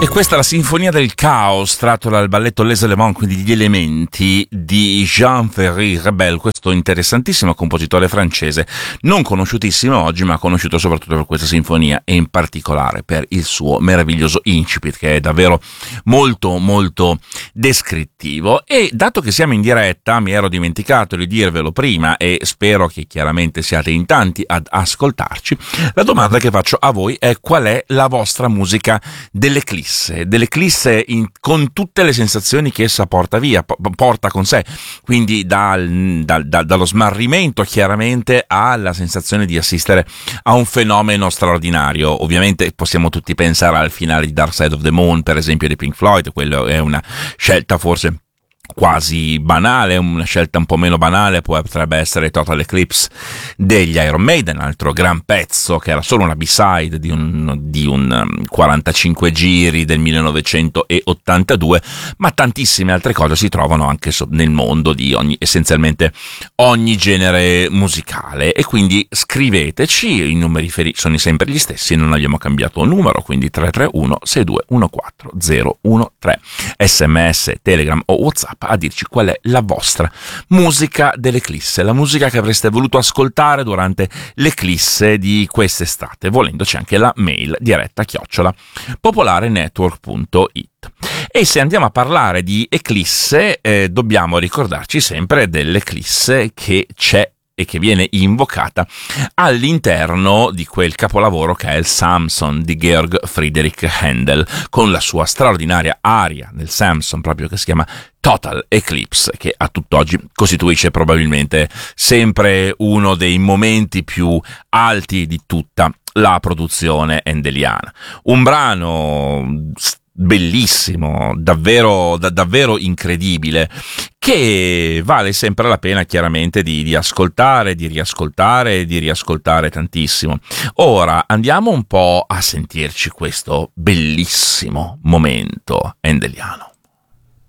E questa è la Sinfonia del Caos, tratto dal balletto Les Éléments, quindi gli elementi di Jean-Ferry Rebel, questo interessantissimo compositore francese, non conosciutissimo oggi, ma conosciuto soprattutto per questa sinfonia e in particolare per il suo meraviglioso incipit, che è davvero molto molto descrittivo. E dato che siamo in diretta, mi ero dimenticato di dirvelo prima e spero che chiaramente siate in tanti ad ascoltarci, la domanda che faccio a voi è: qual è la vostra musica dell'eclisse con tutte le sensazioni che essa porta con sé, quindi dallo smarrimento chiaramente alla sensazione di assistere a un fenomeno straordinario. Ovviamente possiamo tutti pensare al finale di Dark Side of the Moon, per esempio, di Pink Floyd. Quello è una scelta forse quasi banale, una scelta un po' meno banale potrebbe essere Total Eclipse degli Iron Maiden, altro gran pezzo che era solo una B-side di un 45 giri del 1982, ma tantissime altre cose si trovano anche nel mondo di essenzialmente ogni genere musicale. E quindi scriveteci, i numeri sono sempre gli stessi, non abbiamo cambiato il numero, quindi 331 6214 013, SMS, Telegram o WhatsApp, a dirci qual è la vostra musica dell'eclisse, la musica che avreste voluto ascoltare durante l'eclisse di quest'estate. Volendoci anche la mail diretta@popolarenetwork.it. E se andiamo a parlare di eclisse, dobbiamo ricordarci sempre dell'eclisse che c'è e che viene invocata all'interno di quel capolavoro che è il Samson di Georg Friedrich Händel, con la sua straordinaria aria del Samson proprio, che si chiama Total Eclipse, che a tutt'oggi costituisce probabilmente sempre uno dei momenti più alti di tutta la produzione handeliana. Un brano bellissimo, davvero incredibile, che vale sempre la pena chiaramente di ascoltare, di riascoltare e di riascoltare tantissimo. Ora andiamo un po' a sentirci questo bellissimo momento handeliano.